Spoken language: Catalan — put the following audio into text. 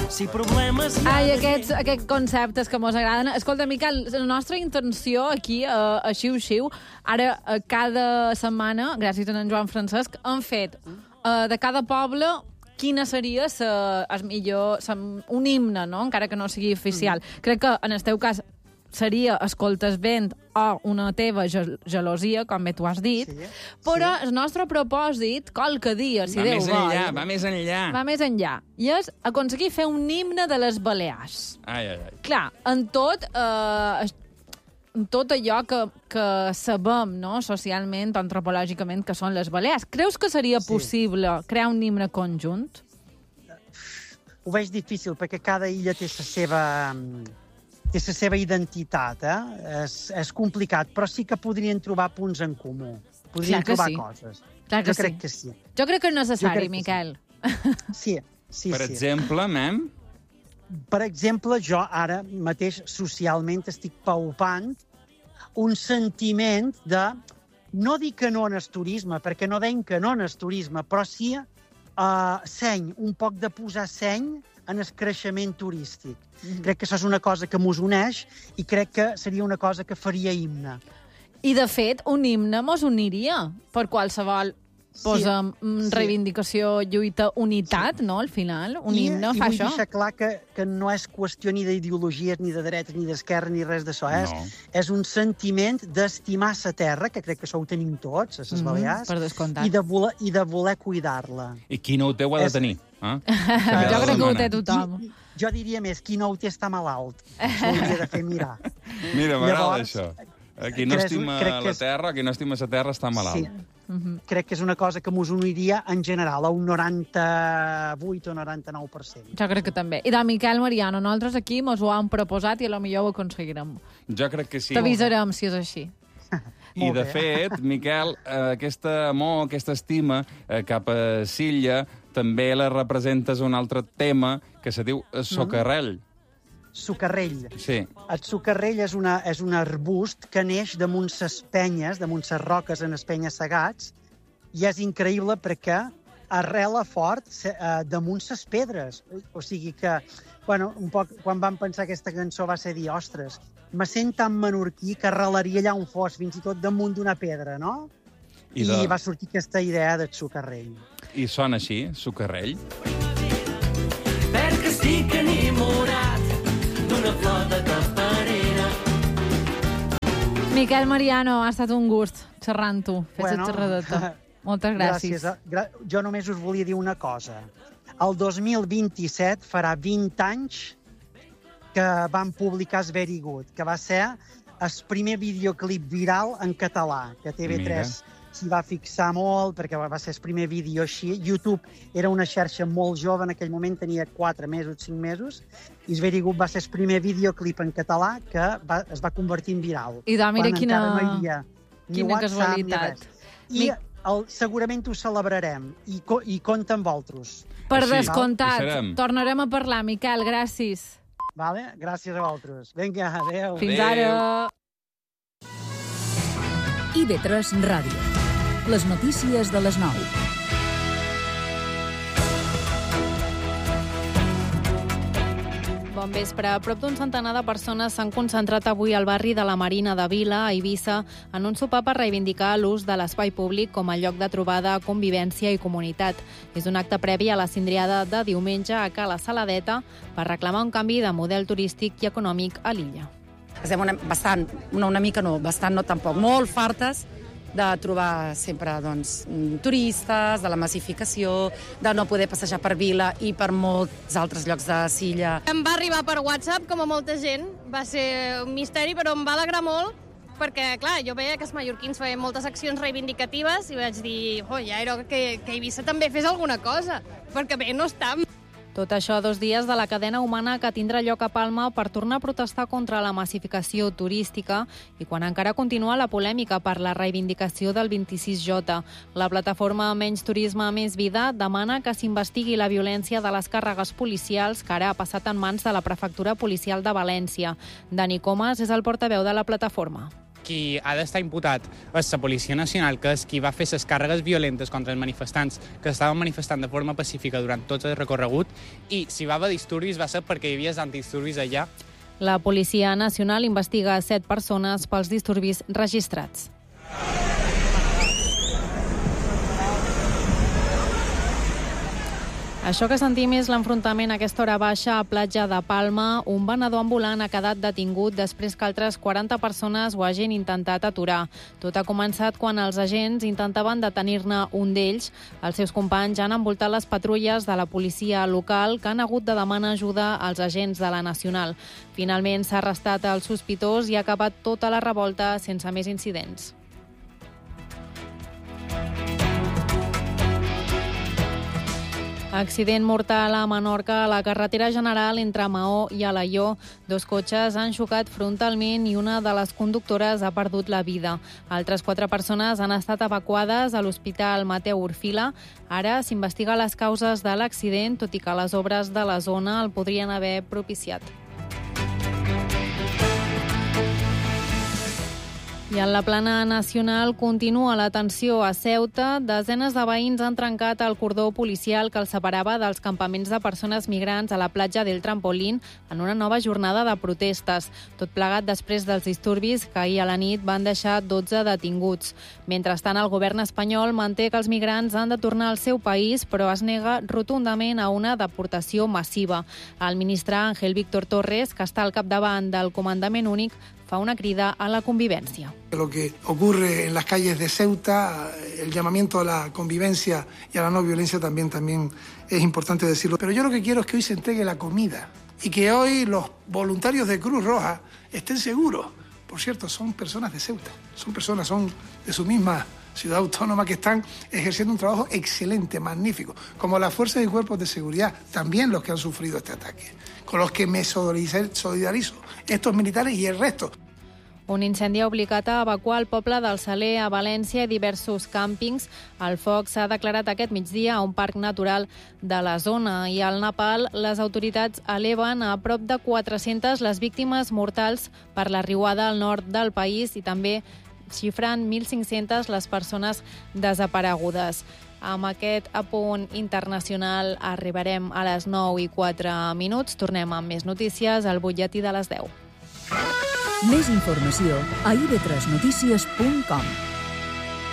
Si problemes... Ai, aquests conceptes que mos agraden. Escolta, Miquel, la nostra intenció aquí, a Xiu-Xiu, ara cada setmana, gràcies a en Joan Francesc, han fet de cada poble quina seria el millor, un himne, no? Encara que no sigui oficial. Crec que en el teu cas seria Escoltes vent o una teva gelosia, com bé tu has dit, però el nostre propòsit, qualque dia, si Déu vol... Va més enllà. Va més enllà. I és aconseguir fer un himne de les Balears. Ai. Clar, en tot allò que sabem, no?, socialment, antropològicament, que són les Balears. Creus que seria possible crear un himne conjunt? Ho veig difícil, perquè cada illa té la seva identitat, És complicat, però sí que podrien trobar punts en comú. Podrien trobar coses. Jo crec que sí. Jo crec que és necessari, Miquel. Sí. Per exemple, Mem? Per exemple, jo ara mateix socialment estic palpant un sentiment de no dir que no en el turisme, perquè no deim que no en el turisme, però sí seny, un poc de posar seny en el creixement turístic. Crec que això és una cosa que mos uneix i crec que seria una cosa que faria himne. I, de fet, un himne mos uniria per qualsevol reivindicació, lluita, unitat, no?, al final. Un himne fa això. I vull deixar clar que no és qüestió ni d'ideologies, ni de dretes, ni d'esquerra, ni res d'això. És un sentiment d'estimar la terra, que crec que això ho tenim tots, a les Balears, per descomptat. I de voler cuidar-la. I qui no ho té ho ha de tenir. Jo crec que ho té tothom. Jo diria més, qui no ho té està malalt. Això hauria de fer mirar. Mira, m'agrada això. Qui no estima la terra, qui no estima la terra està malalt. Sí. Crec que és una cosa que mos uniria en general a un 98 o 99%. Jo crec que també. I de Miquel Mariano, nosaltres aquí mos ho hem proposat i potser ho aconseguirem. Jo crec que sí. T'avisarem si és així. I, de fet, Miquel, aquest amor, aquesta estima cap a Silla, també la representes un altre tema que se diu socarrel. Socarrell. Sí. El socarrell és un arbust que neix damunt ses penyes, damunt ses roques en els penya-segats, i és increïble perquè arrela fort damunt ses pedres. O sigui que, un poc, quan vam pensar aquesta cançó va ser dir, ostres, me sent tan menorquí que arrelaria allà on fos, fins i tot damunt d'una pedra, no? I va sortir aquesta idea del socarrell. I sona així, socarrell? Perquè estic enamorat d'una flor de campanera. Miquel Mariano, ha estat un gust xerrar amb tu, fer la xerradeta. Moltes gràcies. Jo només us volia dir una cosa. El 2027 farà 20 anys que van publicar el Very Good, que va ser el primer videoclip viral en català, que TV3 s'hi va fixar molt, perquè va ser el primer vídeo així. YouTube era una xarxa molt jove, en aquell moment tenia 4 mesos, 5 mesos, i el Very Good va ser el primer videoclip en català que es va convertir en viral. I mira quina casualitat. I segurament ho celebrarem, i compta amb vosaltres. Per descomptat. Tornarem a parlar, Miquel, gràcies. Vale? Gràcies a vosaltres. Vinga, adéu. Fins ara. IB3 Ràdio. Les notícies de les 9. Bon vespre. Prop d'un centenar de persones s'han concentrat avui al barri de la Marina de Vila, a Eivissa, en un sopar per reivindicar l'ús de l'espai públic com a lloc de trobada, convivència i comunitat. És un acte previ a la cindriada de diumenge a Cala Saladeta per reclamar un canvi de model turístic i econòmic a l'illa. Estem bastant no tampoc, molt fartes de trobar sempre turistes, de la massificació, de no poder passejar per Vila i per molts altres llocs de Silla. Em va arribar per WhatsApp, com a molta gent. Va ser un misteri, però em va alegrar molt, perquè, clar, jo veia que els mallorquins feien moltes accions reivindicatives i vaig dir, ja era que Eivissa també fes alguna cosa, perquè bé no estam. Tot això a 2 dies de la cadena humana que tindrà lloc a Palma per tornar a protestar contra la massificació turística i quan encara continua la polèmica per la reivindicació del 26J. La plataforma Menys Turisme, Més Vida demana que s'investigui la violència de les càrregues policials que ara ha passat en mans de la Prefectura Policial de València. Dani Comas és el portaveu de la plataforma. qui ha d'estar imputat és la Policia Nacional, que és qui va fer les càrregues violentes contra els manifestants que estaven manifestant de forma pacífica durant tot el recorregut, i si va haver disturbis va ser perquè hi havia antidisturbis allà. La Policia Nacional investiga 7 persones pels disturbis registrats. Això que sentim és l'enfrontament a aquesta hora baixa a Platja de Palma. Un venedor ambulant ha quedat detingut després que altres 40 persones ho hagin intentat aturar. Tot ha començat quan els agents intentaven detenir-ne un d'ells. Els seus companys han envoltat les patrulles de la policia local, que han hagut de demanar ajuda als agents de la Nacional. Finalment s'ha arrestat el sospitós i ha acabat tota la revolta sense més incidents. Accident mortal a Menorca a la carretera general entre Maó i Alaior. 2 cotxes han xocat frontalment i una de les conductores ha perdut la vida. Altres 4 persones han estat evacuades a l'Hospital Mateu Orfila. Ara s'investiga les causes de l'accident, tot i que les obres de la zona el podrien haver propiciat. I en la plana nacional continua la tensió a Ceuta. Desenes de veïns han trencat el cordó policial que els separava dels campaments de persones migrants a la platja del Trampolín en una nova jornada de protestes. Tot plegat després dels disturbis que ahir a la nit van deixar 12 detinguts. Mentrestant, el govern espanyol manté que els migrants han de tornar al seu país, però es nega rotundament a una deportació massiva. El ministre Ángel Víctor Torres, que està al capdavant del comandament únic, fa una crida a la convivencia. Lo que ocurre en las calles de Ceuta, el llamamiento a la convivencia y a la no violencia también es importante decirlo. Pero yo lo que quiero es que hoy se entregue la comida y que hoy los voluntarios de Cruz Roja estén seguros. Por cierto, son personas de Ceuta, son de su misma ciudad autónoma, que están ejerciendo un trabajo excelente, magnífico, como las fuerzas y cuerpos de seguridad, también los que han sufrido este ataque, con los que me solidarizo, estos militares y el resto. Un incendi ha obligat a evacuar el poble del Saler a València i diversos càmpings. El foc s'ha declarat aquest migdia a un parc natural de la zona, i al Nepal les autoritats eleven a prop de 400 les víctimes mortals per la riuada al nord del país i també xifren 1.500 les persones desaparegudes. Amb aquest apunt internacional arribarem a les 9:04. Tornem amb més notícies al butlletí de les 10. Més informació a ib3notícies.com.